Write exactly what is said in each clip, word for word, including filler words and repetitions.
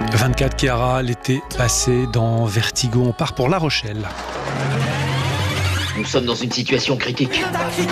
vingt-quatre carats, l'été passé dans Vertigo. On part pour La Rochelle. Nous sommes dans une situation critique.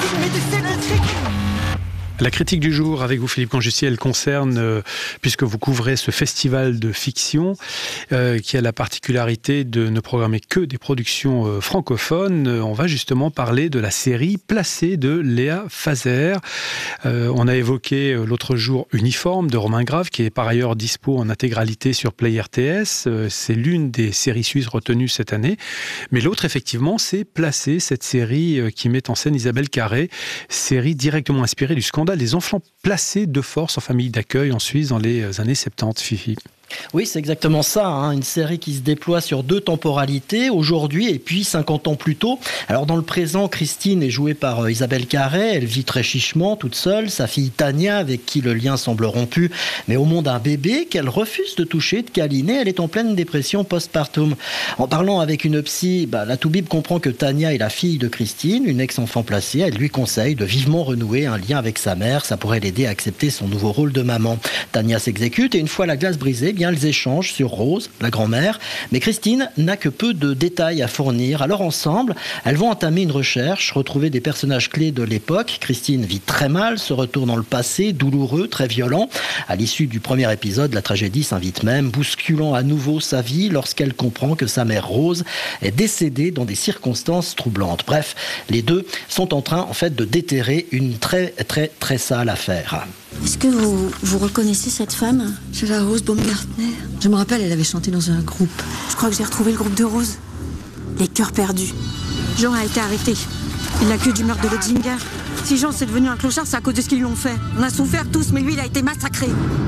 La critique du jour avec vous, Philippe Conjussier, elle concerne, euh, puisque vous couvrez ce festival de fiction euh, qui a la particularité de ne programmer que des productions euh, francophones. Euh, on va justement parler de la série Placé de Léa Fazer. Euh, on a évoqué euh, l'autre jour Uniforme de Romain Grave, qui est par ailleurs dispo en intégralité sur Play R T S. Euh, c'est l'une des séries suisses retenues cette année. Mais l'autre, effectivement, c'est Placé, cette série euh, qui met en scène Isabelle Carré, série directement inspirée du scandale des enfants placés de force en famille d'accueil en Suisse dans les années soixante-dix, Fifi. Oui, c'est exactement ça, hein, une série qui se déploie sur deux temporalités, aujourd'hui et puis cinquante ans plus tôt. Alors dans le présent, Christine est jouée par euh, Isabelle Carré, elle vit très chichement, toute seule, sa fille Tania, avec qui le lien semble rompu, mais au monde un bébé qu'elle refuse de toucher, de câliner, elle est en pleine dépression postpartum. En parlant avec une psy, bah, la Toubib comprend que Tania est la fille de Christine, une ex-enfant placée, elle lui conseille de vivement renouer un lien avec sa mère, ça pourrait l'aider à accepter son nouveau rôle de maman. Tania s'exécute et une fois la glace brisée, bien ils échangent sur Rose, la grand-mère, mais Christine n'a que peu de détails à fournir. Alors ensemble, elles vont entamer une recherche, retrouver des personnages clés de l'époque. Christine vit très mal, ce retour dans le passé, douloureux, très violent. À l'issue du premier épisode, la tragédie s'invite même, bousculant à nouveau sa vie lorsqu'elle comprend que sa mère Rose est décédée dans des circonstances troublantes. Bref, les deux sont en train en fait de déterrer une très très très sale affaire. Est-ce que vous, vous reconnaissez cette femme ? C'est la Rose Baumgartner. Je me rappelle, elle avait chanté dans un groupe. Je crois que j'ai retrouvé le groupe de Rose. Les cœurs perdus. Jean a été arrêté. Il n'a que du meurtre de Lotzinger. Si Jean s'est devenu un clochard, c'est à cause de ce qu'ils lui ont fait. On a souffert tous, mais lui, il a été massacré.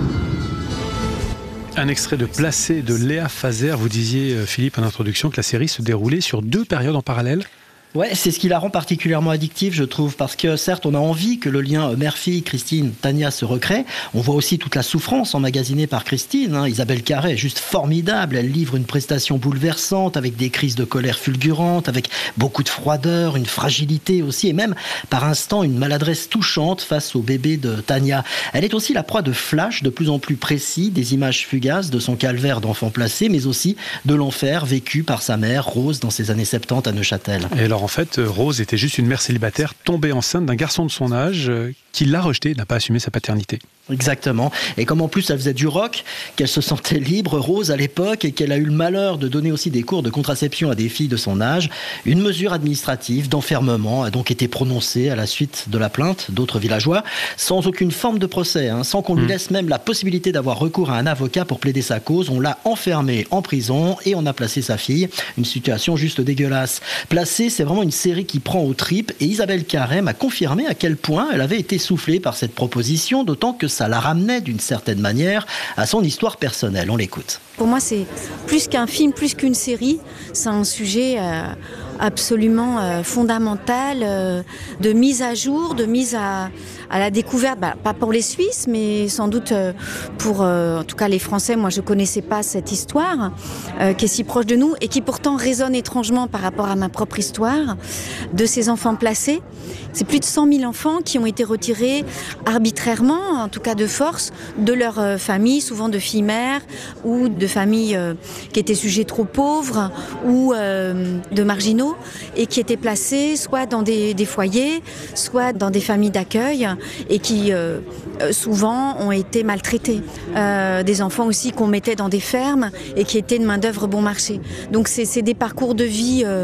Un extrait de Placé de Léa Fazer. Vous disiez, Philippe, en introduction, que la série se déroulait sur deux périodes en parallèle. Ouais, c'est ce qui la rend particulièrement addictive, je trouve, parce que certes, on a envie que le lien mère-fille, Christine, Tania se recrée. On voit aussi toute la souffrance emmagasinée par Christine. Hein. Isabelle Carré est juste formidable. Elle livre une prestation bouleversante, avec des crises de colère fulgurantes, avec beaucoup de froideur, une fragilité aussi, et même, par instant, une maladresse touchante face au bébé de Tania. Elle est aussi la proie de flashs de plus en plus précis, des images fugaces de son calvaire d'enfant placé, mais aussi de l'enfer vécu par sa mère, Rose, dans ses années soixante-dix à Neuchâtel. Et alors, en fait, Rose était juste une mère célibataire tombée enceinte d'un garçon de son âge qui l'a rejetée et n'a pas assumé sa paternité. Exactement. Et comme en plus elle faisait du rock, qu'elle se sentait libre, Rose, à l'époque, et qu'elle a eu le malheur de donner aussi des cours de contraception à des filles de son âge, une mesure administrative d'enfermement a donc été prononcée à la suite de la plainte d'autres villageois, sans aucune forme de procès, hein, sans qu'on lui laisse même la possibilité d'avoir recours à un avocat pour plaider sa cause. On l'a enfermée en prison et on a placé sa fille. Une situation juste dégueulasse. Placée, c'est vraiment une série qui prend aux tripes, et Isabelle Carré m'a confirmé à quel point elle avait été soufflée par cette proposition, d'autant que ça la ramenait d'une certaine manière à son histoire personnelle. On l'écoute. Pour moi, c'est plus qu'un film, plus qu'une série. C'est un sujet euh, absolument euh, fondamental euh, de mise à jour, de mise à, à la découverte, bah, pas pour les Suisses, mais sans doute euh, pour, euh, en tout cas, les Français. Moi, je connaissais pas cette histoire euh, qui est si proche de nous et qui pourtant résonne étrangement par rapport à ma propre histoire de ces enfants placés. C'est plus de cent mille enfants qui ont été retirés arbitrairement, en tout cas de force, de leur euh, famille, souvent de filles mères ou de familles euh, qui étaient sujets trop pauvres ou euh, de marginaux et qui étaient placés soit dans des, des foyers, soit dans des familles d'accueil et qui euh, souvent ont été maltraités. Euh, des enfants aussi qu'on mettait dans des fermes et qui étaient de main-d'œuvre bon marché. Donc c'est, c'est des parcours de vie euh,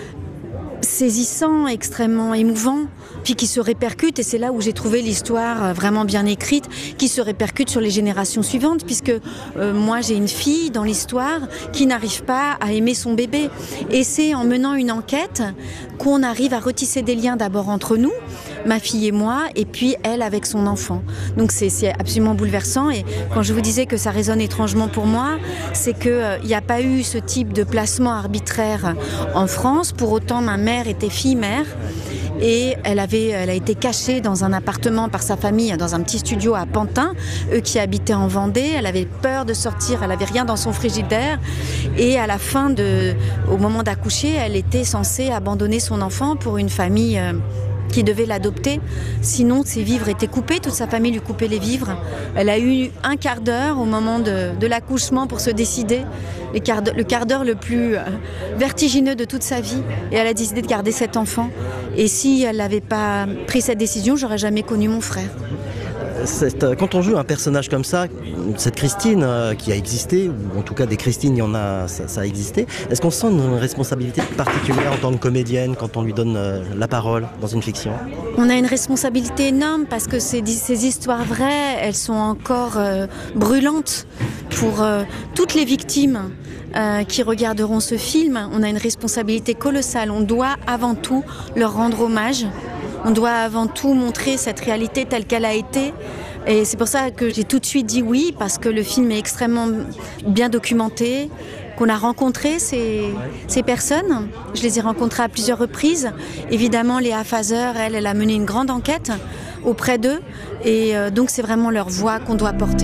saisissants, extrêmement émouvants, puis qui se répercutent, et c'est là où j'ai trouvé l'histoire vraiment bien écrite, qui se répercute sur les générations suivantes, puisque euh, moi j'ai une fille dans l'histoire qui n'arrive pas à aimer son bébé. Et c'est en menant une enquête qu'on arrive à retisser des liens d'abord entre nous, ma fille et moi, et puis elle avec son enfant. Donc c'est, c'est absolument bouleversant, et quand je vous disais que ça résonne étrangement pour moi, c'est qu'il n'y euh, a pas eu ce type de placement arbitraire en France. Pour autant, ma mère était fille-mère, et elle, avait, elle a été cachée dans un appartement par sa famille, dans un petit studio à Pantin, eux qui habitaient en Vendée. Elle avait peur de sortir, elle n'avait rien dans son frigidaire, et à la fin, de, au moment d'accoucher, elle était censée abandonner son enfant pour une famille... Euh, qui devait l'adopter. Sinon, ses vivres étaient coupés, toute sa famille lui coupait les vivres. Elle a eu un quart d'heure au moment de, de l'accouchement pour se décider, le quart, de, le quart d'heure le plus euh, vertigineux de toute sa vie. Et elle a décidé de garder cet enfant. Et si elle n'avait pas pris cette décision, j'aurais jamais connu mon frère. Cette, quand on joue un personnage comme ça, cette Christine euh, qui a existé, ou en tout cas des Christines, il y en a, ça, ça a existé, est-ce qu'on sent une responsabilité particulière en tant que comédienne quand on lui donne euh, la parole dans une fiction ? On a une responsabilité énorme parce que ces, ces histoires vraies, elles sont encore euh, brûlantes pour euh, toutes les victimes euh, qui regarderont ce film. On a une responsabilité colossale. On doit avant tout leur rendre hommage. On doit avant tout montrer cette réalité telle qu'elle a été. Et c'est pour ça que j'ai tout de suite dit oui, parce que le film est extrêmement bien documenté, qu'on a rencontré ces, ces personnes. Je les ai rencontrées à plusieurs reprises. Évidemment, Léa Fazer, elle, elle a mené une grande enquête auprès d'eux. Et donc, c'est vraiment leur voix qu'on doit porter.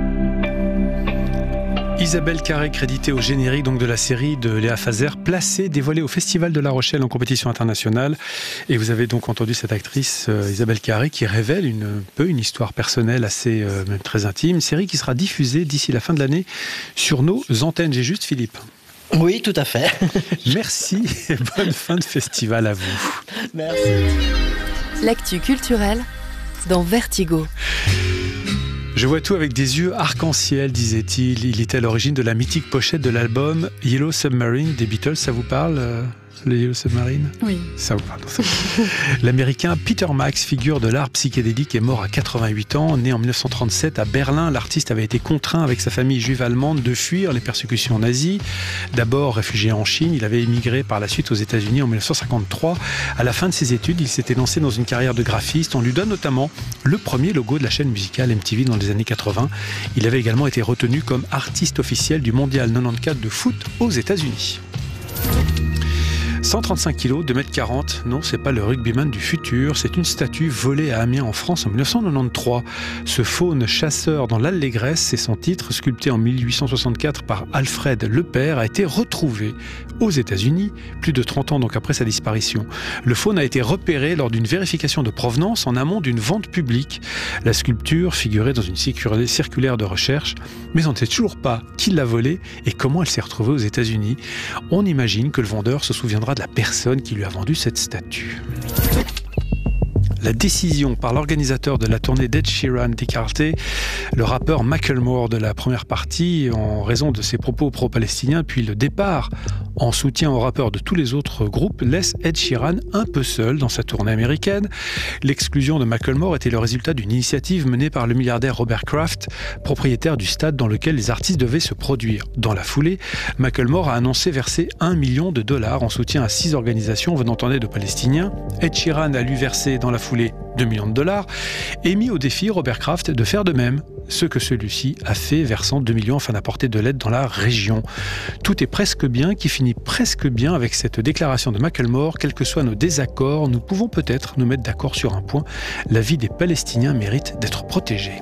Isabelle Carré, créditée au générique donc de la série de Léa Fazer, placée, dévoilée au Festival de La Rochelle en compétition internationale. Et vous avez donc entendu cette actrice euh, Isabelle Carré qui révèle une, un peu une histoire personnelle assez euh, même très intime. Une série qui sera diffusée d'ici la fin de l'année sur nos antennes. J'ai juste, Philippe. Oui, tout à fait. Merci et bonne fin de festival à vous. Merci. L'actu culturelle dans Vertigo. Je vois tout avec des yeux arc-en-ciel, disait-il. Il était à l'origine de la mythique pochette de l'album Yellow Submarine des Beatles. Ça vous parle, euh, le Yellow Submarine ? Oui. Ça vous parle. L'américain Peter Max, figure de l'art psychédélique, est mort à quatre-vingt-huit ans. Né en dix-neuf cent trente-sept à Berlin, l'artiste avait été contraint avec sa famille juive allemande de fuir les persécutions nazies. D'abord réfugié en Chine, il avait émigré par la suite aux États-Unis en dix-neuf cent cinquante-trois. À la fin de ses études, il s'était lancé dans une carrière de graphiste. On lui donne notamment le premier logo de la chaîne musicale M T V dans les années quatre-vingts. Il avait également été retenu comme artiste officiel du mondial quatre-vingt-quatorze de foot aux États-Unis. cent trente-cinq kilos, deux mètres quarante, non, c'est pas le rugbyman du futur, c'est une statue volée à Amiens en France en dix-neuf cent quatre-vingt-treize. Ce faune chasseur dans l'Allégresse, c'est son titre, sculpté en mille huit cent soixante-quatre par Alfred Lepère, a été retrouvé aux États-Unis, plus de trente ans donc après sa disparition. Le faune a été repéré lors d'une vérification de provenance en amont d'une vente publique. La sculpture figurait dans une circulaire de recherche, mais on ne sait toujours pas qui l'a volée et comment elle s'est retrouvée aux États-Unis. On imagine que le vendeur se souviendra de la personne qui lui a vendu cette statue. La décision par l'organisateur de la tournée d'Ed Sheeran d'écarter le rappeur Macklemore de la première partie en raison de ses propos pro-palestiniens, puis le départ en soutien au rappeur de tous les autres groupes, laisse Ed Sheeran un peu seul dans sa tournée américaine. L'exclusion de Macklemore était le résultat d'une initiative menée par le milliardaire Robert Kraft, propriétaire du stade dans lequel les artistes devaient se produire. Dans la foulée, Macklemore a annoncé verser un million de dollars en soutien à six organisations venant en aide aux Palestiniens. Ed Sheeran a lui versé dans la foulée deux millions de dollars et mis au défi Robert Kraft de faire de même, ce que celui-ci a fait, versant deux millions afin d'apporter de l'aide dans la région. Tout est presque bien qui finit presque bien avec cette déclaration de Macklemore. Quels que soient nos désaccords, nous pouvons peut-être nous mettre d'accord sur un point: la vie des Palestiniens mérite d'être protégée.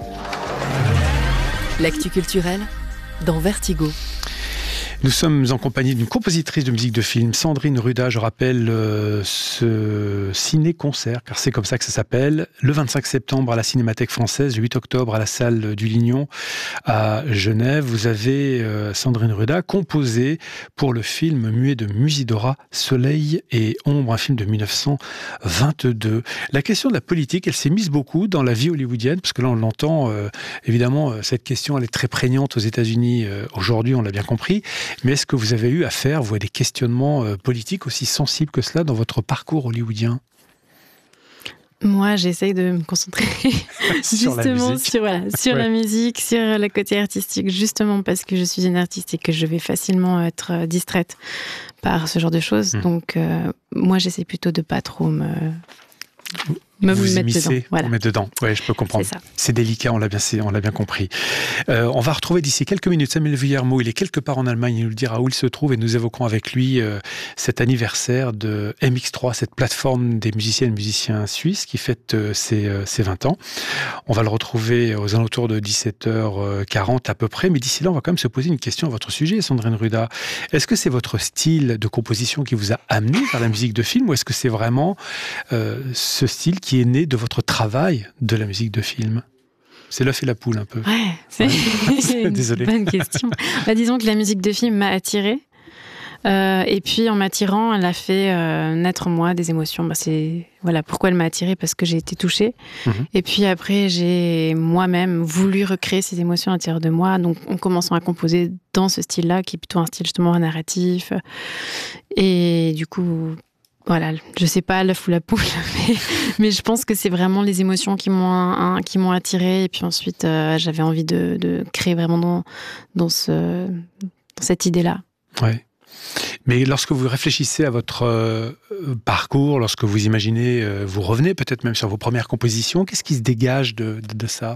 L'actu culturelle dans Vertigo. Nous sommes en compagnie d'une compositrice de musique de film, Sandrine Ruda. Je rappelle euh, ce ciné-concert, car c'est comme ça que ça s'appelle, le vingt-cinq septembre à la Cinémathèque Française, le huit octobre à la salle du Lignon à Genève. Vous avez, euh, Sandrine Ruda, composé pour le film muet de Musidora, Soleil et Ombre, un film de dix-neuf cent vingt-deux. La question de la politique, elle s'est mise beaucoup dans la vie hollywoodienne, parce que là on l'entend, euh, évidemment, cette question elle est très prégnante aux États-Unis euh, aujourd'hui, on l'a bien compris. Mais est-ce que vous avez eu affaire, vous, à des questionnements euh, politiques aussi sensibles que cela dans votre parcours hollywoodien ? Moi, j'essaye de me concentrer sur justement la musique. sur, voilà, sur ouais. la musique, sur le côté artistique, justement parce que je suis une artiste et que je vais facilement être distraite par ce genre de choses. Mmh. Donc, euh, moi, j'essaie plutôt de pas trop me... Me vous mettre immiscez, dedans. Voilà. vous mettre dedans. Oui, je peux comprendre. C'est ça. C'est délicat, on l'a bien, on l'a bien compris. Euh, on va retrouver d'ici quelques minutes Samuel Villarmo. Il est quelque part en Allemagne, il nous le dira où il se trouve et nous évoquons avec lui euh, cet anniversaire de M X trois, cette plateforme des musiciennes et musiciens suisses qui fête euh, ses, euh, ses vingt ans. On va le retrouver aux alentours de dix-sept heures quarante à peu près, mais d'ici là, on va quand même se poser une question à votre sujet, Sandrine Ruda. Est-ce que c'est votre style de composition qui vous a amené vers la musique de film ou est-ce que c'est vraiment euh, ce style qui est né de votre travail de la musique de film? C'est l'œuf et la poule un peu. Ouais, c'est ouais. une Désolé. bonne question. Bah, disons que la musique de film m'a attirée. Euh, et puis en m'attirant, elle a fait euh, naître en moi des émotions. Bah, c'est voilà pourquoi elle m'a attirée, parce que j'ai été touchée. Mmh. Et puis après, j'ai moi-même voulu recréer ces émotions à l'intérieur de moi. Donc en commençant à composer dans ce style-là, qui est plutôt un style justement narratif. Et du coup. Voilà, je sais pas l'œuf ou la poule, mais, mais je pense que c'est vraiment les émotions qui m'ont hein, qui m'ont attirée. Et puis ensuite, euh, j'avais envie de, de créer vraiment dans, dans, ce, dans cette idée-là. Ouais. Mais lorsque vous réfléchissez à votre euh, parcours, lorsque vous imaginez, euh, vous revenez peut-être même sur vos premières compositions, qu'est-ce qui se dégage de, de, de ça ?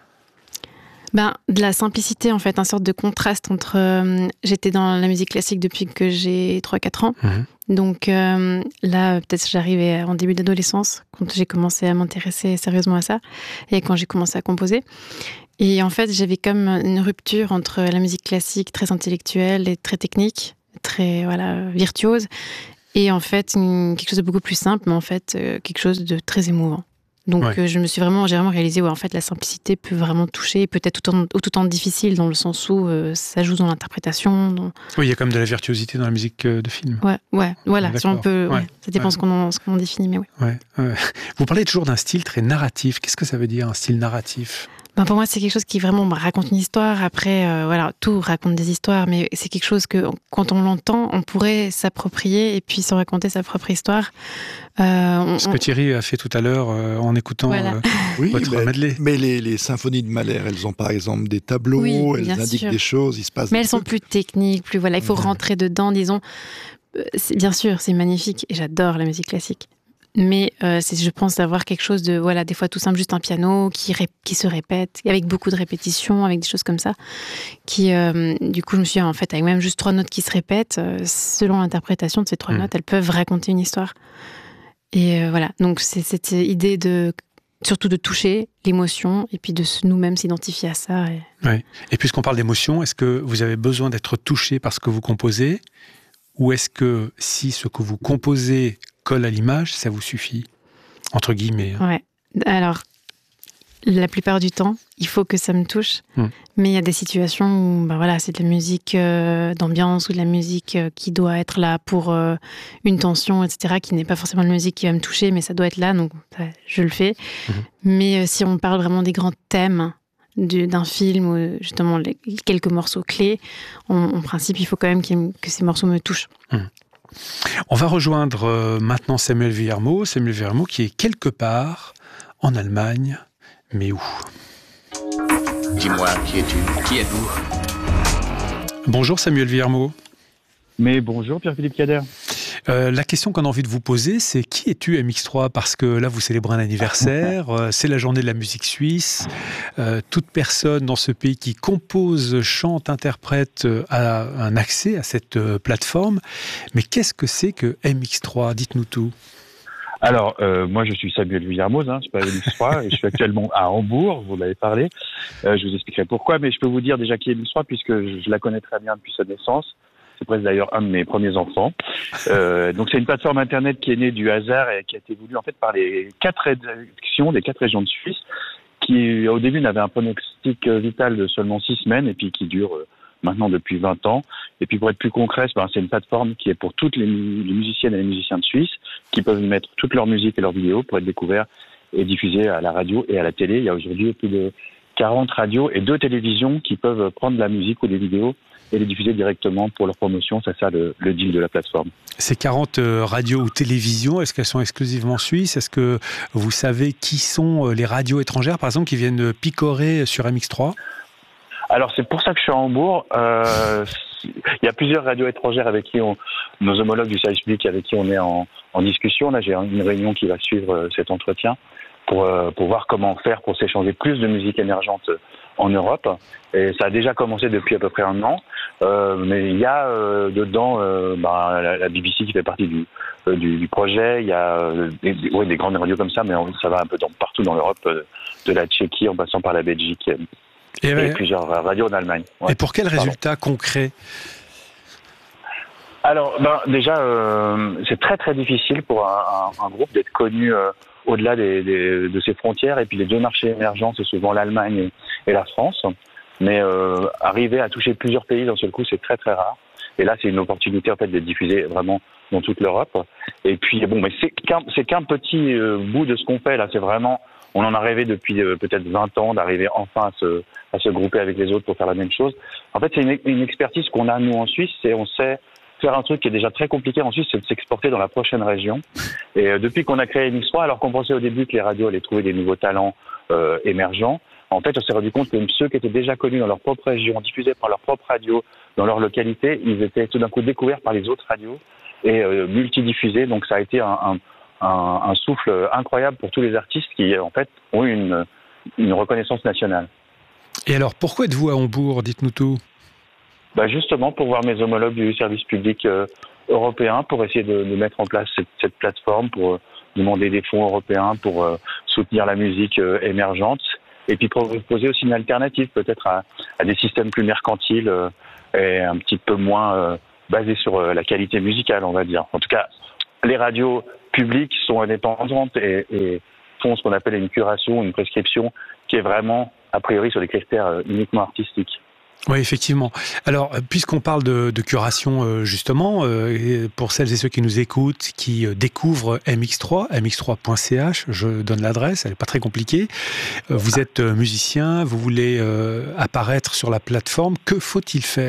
Ben, de la simplicité, en fait, une sorte de contraste entre... Euh, j'étais dans la musique classique depuis que j'ai trois quatre ans. Mmh. Donc euh, là, peut-être j'arrivais en début d'adolescence, quand j'ai commencé à m'intéresser sérieusement à ça, et quand j'ai commencé à composer. Et en fait, j'avais comme une rupture entre la musique classique, très intellectuelle et très technique, très voilà, virtuose, et en fait, une, quelque chose de beaucoup plus simple, mais en fait, euh, quelque chose de très émouvant. Donc ouais. euh, je me suis vraiment, j'ai vraiment réalisé, ouais, en fait, la simplicité peut vraiment toucher, peut-être tout autant, tout autant difficile, dans le sens où euh, ça joue dans l'interprétation. Dans... Oui, il y a quand même de la virtuosité dans la musique de film. Ouais, ouais, voilà. D'accord. Si on peut, ouais. Ouais, ça dépend ouais. ce qu'on en, ce qu'on définit, mais oui. Ouais, ouais. Vous parlez toujours d'un style très narratif. Qu'est-ce que ça veut dire, un style narratif ? Ben pour moi, c'est quelque chose qui vraiment raconte une histoire. Après, euh, voilà, tout raconte des histoires, mais c'est quelque chose que, quand on l'entend, on pourrait s'approprier et puis se raconter sa propre histoire. Euh, on, Ce que Thierry a fait tout à l'heure euh, en écoutant voilà. euh, oui, votre mais, medley. Mais les, les symphonies de Mahler, elles ont par exemple des tableaux, oui, elles indiquent sûr. des choses, il se passe. Mais elles trucs. sont plus techniques, plus voilà, il faut mmh. rentrer dedans, disons. C'est, bien sûr, c'est magnifique et j'adore la musique classique. Mais euh, c'est, je pense, d'avoir quelque chose de, voilà, des fois tout simple, juste un piano qui, ré, qui se répète, avec beaucoup de répétitions, avec des choses comme ça, qui, euh, du coup, je me suis dit, en fait, avec même juste trois notes qui se répètent, euh, selon l'interprétation de ces trois mmh. notes, elles peuvent raconter une histoire. Et euh, voilà, donc c'est cette idée de, surtout de toucher l'émotion, et puis de nous-mêmes s'identifier à ça. Et, ouais. et puisqu'on parle d'émotion, est-ce que vous avez besoin d'être touché par ce que vous composez, ou est-ce que si ce que vous composez colle à l'image, ça vous suffit, entre guillemets. Ouais. Alors, la plupart du temps, il faut que ça me touche. Mmh. Mais il y a des situations où, ben voilà, c'est de la musique euh, d'ambiance ou de la musique euh, qui doit être là pour euh, une tension, et cetera, qui n'est pas forcément de la musique qui va me toucher, mais ça doit être là, donc bah, je le fais. Mmh. Mais euh, si on parle vraiment des grands thèmes du, d'un film ou justement les, quelques morceaux clés, en, en principe, il faut quand même que ces morceaux me touchent. Mmh. On va rejoindre euh, maintenant Samuel Villarmo, Samuel Villarmo qui est quelque part en Allemagne, mais où ? Dis-moi, qui es-tu ? Qui êtes-vous ? Bonjour Samuel Villarmo. Mais bonjour Pierre-Philippe Kader. Euh, la question qu'on a envie de vous poser, c'est qui es-tu M X trois ? Parce que là, vous célébrez un anniversaire, euh, c'est la journée de la musique suisse. Euh, toute personne dans ce pays qui compose, chante, interprète euh, a un accès à cette euh, plateforme. Mais qu'est-ce que c'est que M X trois ? Dites-nous tout. Alors, euh, moi, je suis Samuel Villarmo, hein, c'est pas M X trois, et je suis actuellement à Hambourg, vous l'avez parlé. Euh, je vous expliquerai pourquoi, mais je peux vous dire déjà qui est M X trois, puisque je, je la connais très bien depuis sa naissance. C'est presque d'ailleurs un de mes premiers enfants. Euh, donc c'est une plateforme internet qui est née du hasard et qui a été voulue en fait par les quatre rédactions des quatre régions de Suisse, qui au début n'avaient un pronostic vital de seulement six semaines et puis qui dure maintenant depuis vingt ans. Et puis pour être plus concret, c'est une plateforme qui est pour toutes les, les musiciennes et les musiciens de Suisse qui peuvent y mettre toute leur musique et leurs vidéos pour être découverts et diffusés à la radio et à la télé. Il y a aujourd'hui plus de quarante radios et deux télévisions qui peuvent prendre la musique ou des vidéos et les diffuser directement pour leur promotion. C'est ça le, le deal de la plateforme. Ces quarante euh, radios ou télévisions, est-ce qu'elles sont exclusivement suisses ? Est-ce que vous savez qui sont les radios étrangères, par exemple, qui viennent picorer sur M X trois ? Alors, c'est pour ça que je suis à Hambourg. Euh, il y a plusieurs radios étrangères avec qui on, nos homologues du service public avec qui on est en, en discussion. Là, j'ai une réunion qui va suivre euh, cet entretien pour, euh, pour voir comment faire pour s'échanger plus de musique émergente en Europe. Et ça a déjà commencé depuis à peu près un an. Euh, mais il y a euh, dedans euh, bah, la, la B B C qui fait partie du, euh, du, du projet. Il y a euh, des, des, ouais, des grandes radios comme ça, mais on, ça va un peu dans, partout dans l'Europe, euh, de la Tchéquie en passant par la Belgique et, et, et plusieurs radios en Allemagne. Ouais. Et pour quels résultats concrets ? Alors, ben, déjà, euh, c'est très très difficile pour un, un, un groupe d'être connu euh, au-delà des, des, de ses frontières. Et puis les deux marchés émergents, c'est souvent l'Allemagne et, et la France. Mais euh, arriver à toucher plusieurs pays d'un seul coup, c'est très très rare. Et là, c'est une opportunité en fait d'être diffusé vraiment dans toute l'Europe. Et puis bon, mais c'est qu'un, c'est qu'un petit euh, bout de ce qu'on fait là. C'est vraiment, on en a rêvé depuis euh, peut-être vingt ans d'arriver enfin à se, à se grouper avec les autres pour faire la même chose. En fait, c'est une, une expertise qu'on a nous en Suisse. C'est on sait faire un truc qui est déjà très compliqué en Suisse, c'est de s'exporter dans la prochaine région. Et euh, depuis qu'on a créé M X trois, alors qu'on pensait au début que les radios allaient trouver des nouveaux talents euh, émergents, en fait, on s'est rendu compte que ceux qui étaient déjà connus dans leur propre région, diffusés par leur propre radio, dans leur localité, ils étaient tout d'un coup découverts par les autres radios et euh, multidiffusés. Donc ça a été un, un, un, un souffle incroyable pour tous les artistes qui, en fait, ont une, une reconnaissance nationale. Et alors, pourquoi êtes-vous à Hambourg ? Dites-nous tout. Bah justement pour voir mes homologues du service public euh, européen, pour essayer de, de mettre en place cette, cette plateforme, pour euh, demander des fonds européens pour euh, soutenir la musique euh, émergente, et puis proposer aussi une alternative peut-être à, à des systèmes plus mercantiles euh, et un petit peu moins euh, basés sur euh, la qualité musicale, on va dire. En tout cas, les radios publiques sont indépendantes et, et font ce qu'on appelle une curation, une prescription qui est vraiment a priori sur des critères euh, uniquement artistiques. Oui, effectivement. Alors, puisqu'on parle de, de curation, justement, euh, pour celles et ceux qui nous écoutent, qui découvrent M X trois, M X trois point C H, je donne l'adresse, elle n'est pas très compliquée. Vous êtes musicien, vous voulez euh, apparaître sur la plateforme, que faut-il faire ?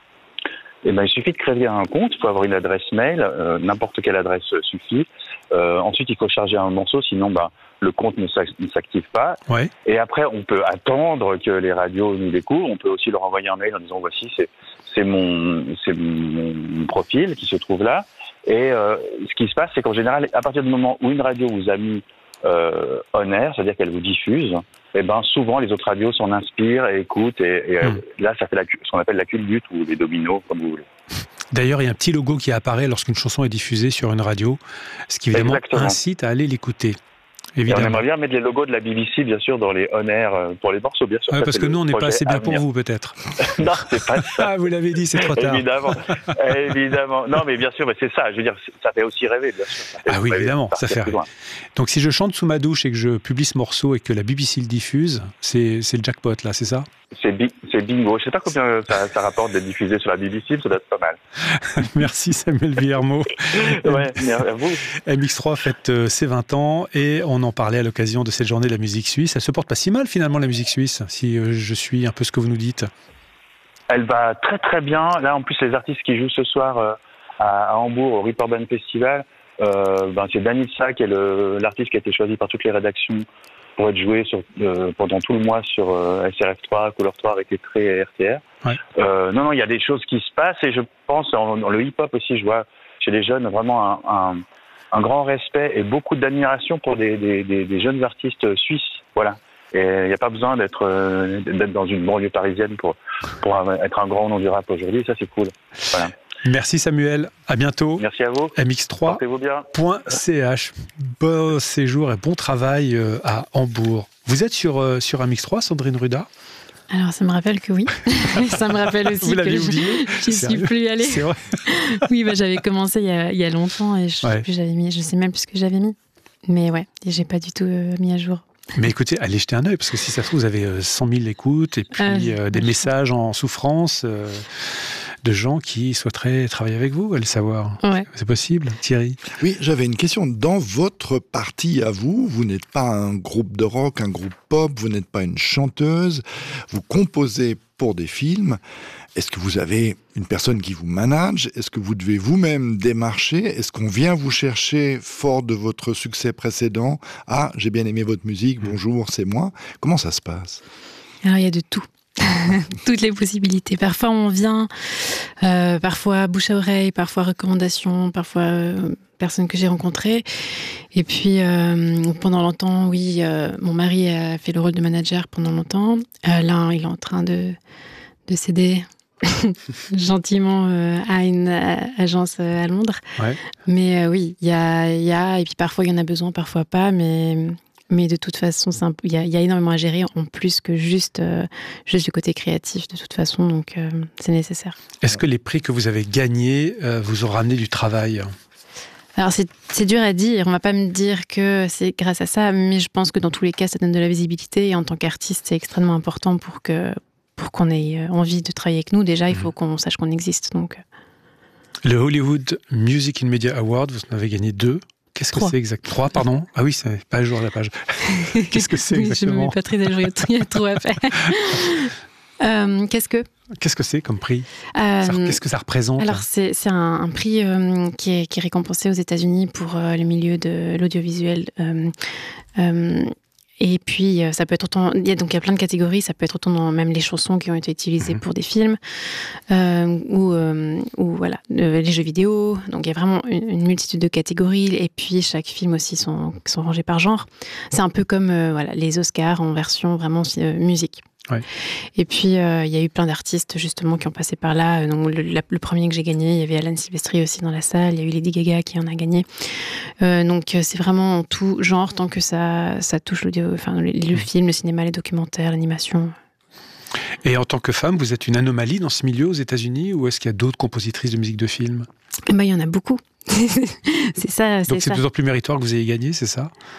Eh ben, il suffit de créer un compte, il faut avoir une adresse mail, euh, n'importe quelle adresse suffit. Euh, ensuite, il faut charger un morceau, sinon bah, le compte ne s'active pas. Ouais. Et après, on peut attendre que les radios nous découvrent. On peut aussi leur envoyer un mail en disant voici, c'est, c'est, mon, c'est mon profil qui se trouve là. Et euh, ce qui se passe, c'est qu'en général, à partir du moment où une radio vous a mis euh, on air, c'est-à-dire qu'elle vous diffuse, et ben souvent les autres radios s'en inspirent et écoutent. Et, et mmh. là, ça fait la, ce qu'on appelle la culbute ou les dominos, comme vous voulez. D'ailleurs, il y a un petit logo qui apparaît lorsqu'une chanson est diffusée sur une radio, ce qui évidemment Exactement. incite à aller l'écouter. Évidemment. Et on aimerait bien mettre les logos de la B B C, bien sûr, dans les on-air pour les morceaux, bien sûr. Ouais, parce que nous, on n'est pas assez bien pour vous, peut-être. Non, c'est pas ça. Ah, vous l'avez dit, c'est trop tard. Évidemment, évidemment. Non, mais bien sûr, mais c'est ça. Je veux dire, ça fait aussi rêver, bien sûr. Ah oui, évidemment, ça fait rêver. Donc, si je chante sous ma douche et que je publie ce morceau et que la B B C le diffuse, c'est, c'est le jackpot, là, c'est ça ? C'est, bi- c'est bingo. Je ne sais pas combien ça, ça rapporte d'être diffusé sur la B B C, mais ça doit être pas mal. Merci Samuel Villermo. Ouais, merci à vous. M X trois fête euh, ses vingt ans et on en parlait à l'occasion de cette journée de la musique suisse. Elle se porte pas si mal finalement, la musique suisse, si euh, je suis un peu ce que vous nous dites. Elle va très très bien. Là en plus les artistes qui jouent ce soir euh, à, à Hambourg au Reeperbahn Festival, euh, ben, c'est Danitza qui est le, l'artiste qui a été choisi par toutes les rédactions pour être joué sur, euh, pendant tout le mois sur euh, S R F trois, Couleur trois, R T T et R T R. Ouais. Euh, non, non, il y a des choses qui se passent et je pense, dans, dans le hip-hop aussi, je vois chez les jeunes vraiment un, un, un grand respect et beaucoup d'admiration pour des, des, des, des jeunes artistes suisses. Voilà. Et il n'y a pas besoin d'être, euh, d'être dans une banlieue parisienne pour, pour être un grand nom du rap aujourd'hui. Ça, c'est cool. Voilà. Merci Samuel, à bientôt. Merci à vous. M X trois point C H. Bon séjour et bon travail à Hambourg. Vous êtes sur, sur M X trois, Sandrine Ruda ? Alors ça me rappelle que oui. Ça me rappelle aussi Vous que oublié je n'y suis plus allée. C'est vrai. Oui, bah, j'avais commencé il y a, il y a longtemps et je ne ouais. sais, sais même plus ce que j'avais mis. Mais ouais, je n'ai pas du tout euh, mis à jour. Mais écoutez, allez jeter un œil, parce que si ça se trouve, vous avez cent mille écoutes et puis euh, euh, des messages en souffrance euh, de gens qui souhaiteraient travailler avec vous, allez le savoir. Ouais. C'est possible, Thierry ? Oui, j'avais une question. Dans votre partie à vous, vous n'êtes pas un groupe de rock, un groupe pop, vous n'êtes pas une chanteuse, vous composez pour des films. Est-ce que vous avez une personne qui vous manage ? Est-ce que vous devez vous-même démarcher ? Est-ce qu'on vient vous chercher fort de votre succès précédent ? Ah, j'ai bien aimé votre musique, bonjour, c'est moi. Comment ça se passe ? Alors, il y a de tout. Toutes les possibilités. Parfois, on vient, euh, parfois bouche à oreille, parfois recommandation, parfois euh, personne que j'ai rencontrée. Et puis, euh, pendant longtemps, oui, euh, mon mari a fait le rôle de manager pendant longtemps. Euh, là, il est en train de, de céder gentiment euh, à une euh, agence euh, à Londres. Ouais. Mais euh, oui, il y a, y a, et puis parfois, il y en a besoin, parfois pas, mais... Mais de toute façon, il y, y a énormément à gérer en plus que juste, euh, juste du côté créatif, de toute façon, donc euh, c'est nécessaire. Est-ce que les prix que vous avez gagnés euh, vous ont ramené du travail ? Alors c'est, c'est dur à dire, on ne va pas me dire que c'est grâce à ça, mais je pense que dans tous les cas, ça donne de la visibilité, et en tant qu'artiste, c'est extrêmement important pour, que, pour qu'on ait envie de travailler avec nous. Déjà, il faut qu'on sache qu'on existe. Donc. Le Hollywood Music and Media Award, vous en avez gagné deux. Qu'est-ce que Trois. c'est exactement ? Trois, pardon. Ah oui, c'est pas à jour la page. Qu'est-ce que c'est exactement ? Je ne me mets pas très à jour, il y a trop à faire. euh, qu'est-ce que Qu'est-ce que c'est comme prix ? euh, ça, Qu'est-ce que ça représente ? Alors, c'est, c'est un, un prix euh, qui, est, qui est récompensé aux États-Unis pour euh, le milieu de l'audiovisuel. Euh, euh, Et puis, ça peut être autant... Il y a, donc, il y a plein de catégories. Ça peut être autant dans même les chansons qui ont été utilisées mmh. pour des films euh, ou, euh, ou voilà, euh, les jeux vidéo. Donc, il y a vraiment une, une multitude de catégories. Et puis, chaque film aussi sont, sont rangés par genre. C'est un peu comme euh, voilà, les Oscars en version vraiment euh, musique. Ouais. Et puis, euh, il y a eu plein d'artistes, justement, qui ont passé par là. Donc, le, la, le premier que j'ai gagné, il y avait Alan Silvestri aussi dans la salle. Il y a eu Lady Gaga qui en a gagné. Euh, donc, c'est vraiment en tout genre, tant que ça, ça touche l'audio, enfin, le, le film, le cinéma, les documentaires, l'animation. Et en tant que femme, vous êtes une anomalie dans ce milieu aux États-Unis, ou est-ce qu'il y a d'autres compositrices de musique de film ? Eh ben, il y en a beaucoup. c'est ça. Donc, c'est, c'est d'autant plus méritoire que vous ayez gagné, c'est ça ?